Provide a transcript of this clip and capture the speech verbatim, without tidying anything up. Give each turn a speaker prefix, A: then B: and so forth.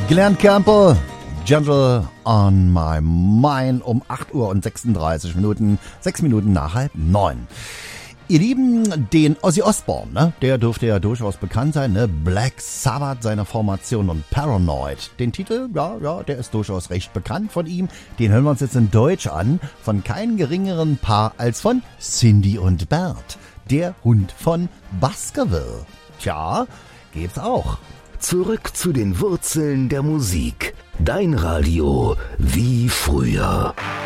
A: Glen Campbell, Gentle on my mind, um acht Uhr und sechsunddreißig Minuten, sechs Minuten nach halb neun. Ihr Lieben, den Ozzy Osbourne, ne? Der dürfte ja durchaus bekannt sein, ne? Black Sabbath, seine Formation und Paranoid. Den Titel, ja, ja, der ist durchaus recht bekannt von ihm. Den hören wir uns jetzt in Deutsch an, von keinem geringeren Paar als von Cindy und Bert. Der Hund von Baskerville. Tja, gibt's auch.
B: Zurück zu den Wurzeln der Musik. Dein Radio wie früher.